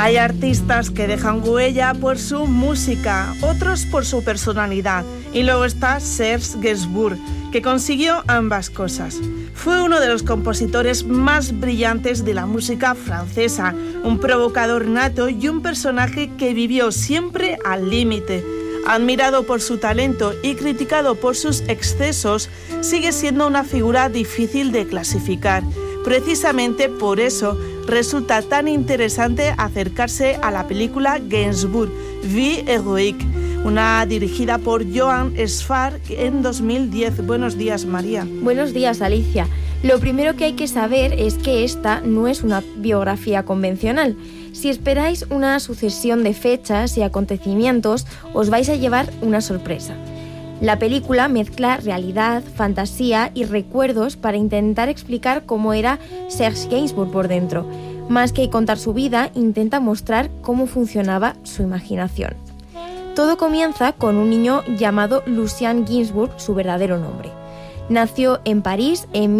Hay artistas que dejan huella por su música, otros por su personalidad, y luego está Serge Gainsbourg, que consiguió ambas cosas. Fue uno de los compositores más brillantes de la música francesa, un provocador nato y un personaje que vivió siempre al límite. Admirado por su talento y criticado por sus excesos, sigue siendo una figura difícil de clasificar. Precisamente por eso resulta tan interesante acercarse a la película Gainsbourg, Vie héroïque, una dirigida por Joan Sfar en 2010. Buenos días, María. Buenos días, Alicia. Lo primero que hay que saber es que esta no es una biografía convencional. Si esperáis una sucesión de fechas y acontecimientos, os vais a llevar una sorpresa. La película mezcla realidad, fantasía y recuerdos para intentar explicar cómo era Serge Gainsbourg por dentro. Más que contar su vida, intenta mostrar cómo funcionaba su imaginación. Todo comienza con un niño llamado Lucien Gainsbourg, su verdadero nombre. Nació en París en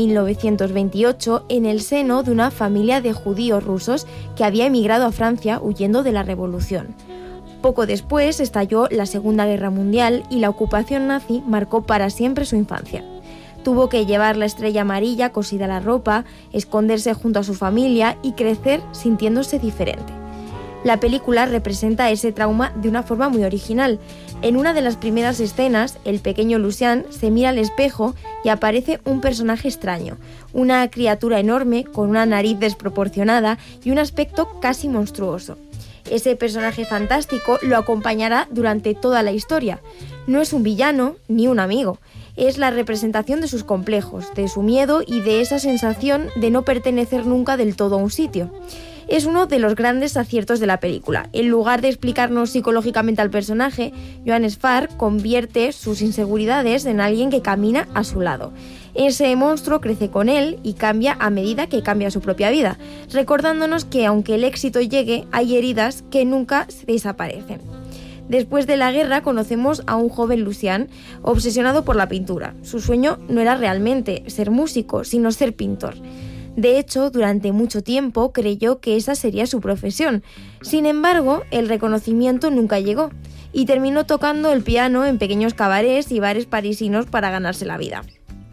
1928 en el seno de una familia de judíos rusos que había emigrado a Francia huyendo de la Revolución. Poco después estalló la Segunda Guerra Mundial y la ocupación nazi marcó para siempre su infancia. Tuvo que llevar la estrella amarilla cosida a la ropa, esconderse junto a su familia y crecer sintiéndose diferente. La película representa ese trauma de una forma muy original. En una de las primeras escenas, el pequeño Lucien se mira al espejo y aparece un personaje extraño, una criatura enorme con una nariz desproporcionada y un aspecto casi monstruoso. Ese personaje fantástico lo acompañará durante toda la historia. No es un villano ni un amigo. Es la representación de sus complejos, de su miedo y de esa sensación de no pertenecer nunca del todo a un sitio. Es uno de los grandes aciertos de la película. En lugar de explicarnos psicológicamente al personaje, Joan Sfar convierte sus inseguridades en alguien que camina a su lado. Ese monstruo crece con él y cambia a medida que cambia su propia vida, recordándonos que aunque el éxito llegue, hay heridas que nunca desaparecen. Después de la guerra conocemos a un joven Lucien obsesionado por la pintura. Su sueño no era realmente ser músico, sino ser pintor. De hecho, durante mucho tiempo creyó que esa sería su profesión. Sin embargo, el reconocimiento nunca llegó y terminó tocando el piano en pequeños cabarets y bares parisinos para ganarse la vida.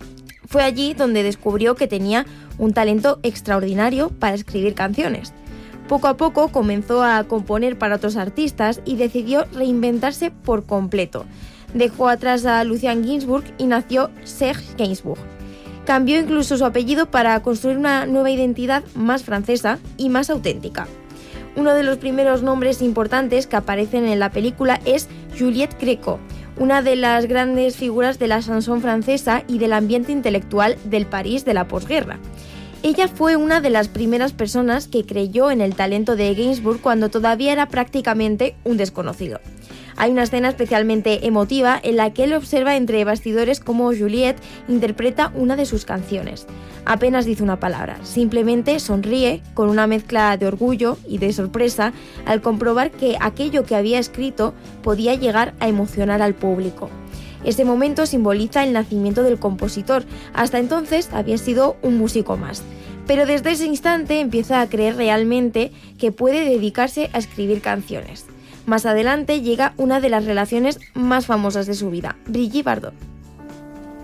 Fue allí donde descubrió que tenía un talento extraordinario para escribir canciones. Poco a poco comenzó a componer para otros artistas y decidió reinventarse por completo. Dejó atrás a Lucien Gainsbourg y nació Serge Gainsbourg. Cambió incluso su apellido para construir una nueva identidad más francesa y más auténtica. Uno de los primeros nombres importantes que aparecen en la película es Juliette Gréco, una de las grandes figuras de la chanson francesa y del ambiente intelectual del París de la posguerra. Ella fue una de las primeras personas que creyó en el talento de Gainsbourg cuando todavía era prácticamente un desconocido. Hay una escena especialmente emotiva en la que él observa entre bastidores cómo Juliette interpreta una de sus canciones. Apenas dice una palabra, simplemente sonríe con una mezcla de orgullo y de sorpresa al comprobar que aquello que había escrito podía llegar a emocionar al público. Ese momento simboliza el nacimiento del compositor. Hasta entonces había sido un músico más. Pero desde ese instante empieza a creer realmente que puede dedicarse a escribir canciones. Más adelante llega una de las relaciones más famosas de su vida, Brigitte Bardot.